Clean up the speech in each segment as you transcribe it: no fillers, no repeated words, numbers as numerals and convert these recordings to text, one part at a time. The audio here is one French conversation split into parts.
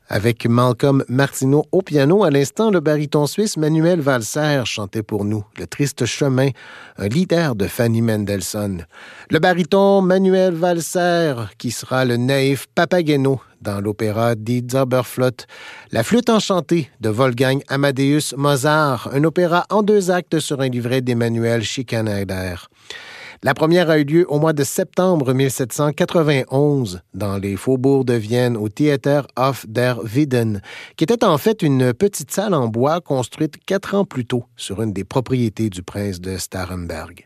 Avec Malcolm Martineau au piano, à l'instant, le baryton suisse Manuel Walser chantait pour nous « Le triste chemin », un leader de Fanny Mendelssohn. Le baryton Manuel Walser, qui sera le naïf Papageno dans l'opéra Die Zauberflöte. La flûte enchantée de Wolfgang Amadeus Mozart, un opéra en 2 actes sur un livret d'Emmanuel Schikaneder. La première a eu lieu au mois de septembre 1791 dans les faubourgs de Vienne au Theater auf der Wieden, qui était en fait une petite salle en bois construite 4 ans plus tôt sur une des propriétés du prince de Starhemberg.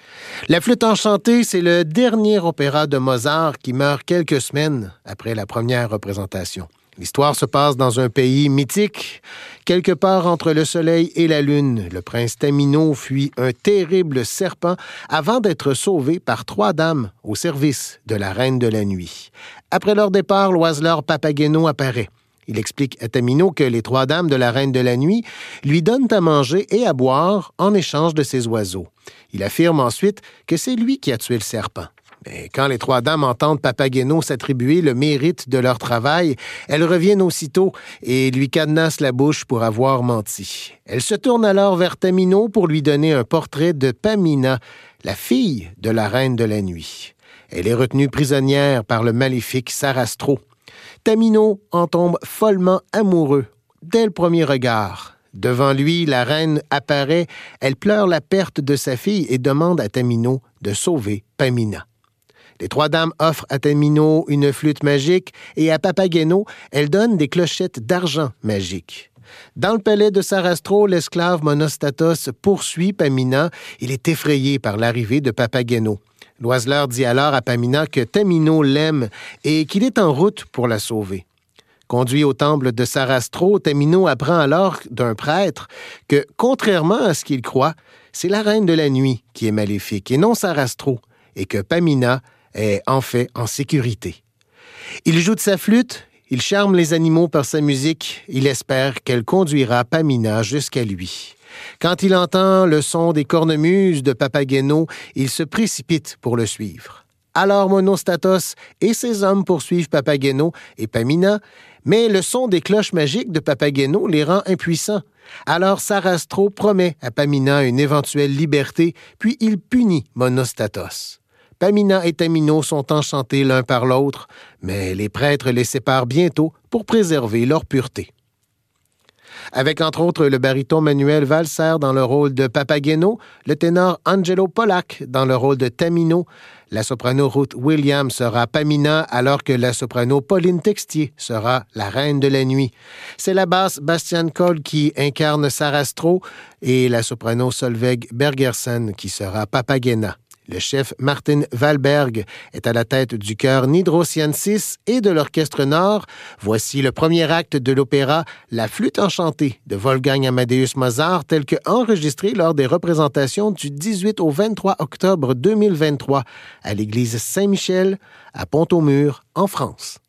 La flûte enchantée, c'est le dernier opéra de Mozart qui meurt quelques semaines après la première représentation. L'histoire se passe dans un pays mythique, quelque part entre le soleil et la lune. Le prince Tamino fuit un terrible serpent avant d'être sauvé par 3 dames au service de la reine de la nuit. Après leur départ, l'oiseleur Papageno apparaît. Il explique à Tamino que les 3 dames de la reine de la nuit lui donnent à manger et à boire en échange de ses oiseaux. Il affirme ensuite que c'est lui qui a tué le serpent. Mais quand les 3 dames entendent Papageno s'attribuer le mérite de leur travail, elles reviennent aussitôt et lui cadenassent la bouche pour avoir menti. Elles se tournent alors vers Tamino pour lui donner un portrait de Pamina, la fille de la reine de la nuit. Elle est retenue prisonnière par le maléfique Sarastro. Tamino en tombe follement amoureux dès le premier regard. Devant lui, la reine apparaît, elle pleure la perte de sa fille et demande à Tamino de sauver Pamina. Les 3 dames offrent à Tamino une flûte magique et à Papageno, elles donnent des clochettes d'argent magiques. Dans le palais de Sarastro, l'esclave Monostatos poursuit Pamina. Il est effrayé par l'arrivée de Papageno. L'oiseleur dit alors à Pamina que Tamino l'aime et qu'il est en route pour la sauver. Conduit au temple de Sarastro, Tamino apprend alors d'un prêtre que, contrairement à ce qu'il croit, c'est la reine de la nuit qui est maléfique et non Sarastro, et que Pamina est en fait en sécurité. Il joue de sa flûte, il charme les animaux par sa musique, il espère qu'elle conduira Pamina jusqu'à lui. Quand il entend le son des cornemuses de Papageno, il se précipite pour le suivre. Alors Monostatos et ses hommes poursuivent Papageno et Pamina, mais le son des cloches magiques de Papageno les rend impuissants. Alors Sarastro promet à Pamina une éventuelle liberté, puis il punit Monostatos. Pamina et Tamino sont enchantés l'un par l'autre, mais les prêtres les séparent bientôt pour préserver leur pureté. Avec entre autres le baryton Manuel Walser dans le rôle de Papageno, le ténor Angelo Pollack dans le rôle de Tamino, la soprano Ruth Williams sera Pamina alors que la soprano Pauline Textier sera la reine de la nuit. C'est la basse Bastian Kohl qui incarne Sarastro et la soprano Solveig Bergersen qui sera Papagena. Le chef Martin Wahlberg est à la tête du chœur Nidrosiensis et de l'Orchestre Nord. Voici le premier acte de l'opéra La Flûte enchantée de Wolfgang Amadeus Mozart, tel que enregistré lors des représentations du 18 au 23 octobre 2023 à l'église Saint-Michel à Pont-au-Mur, en France.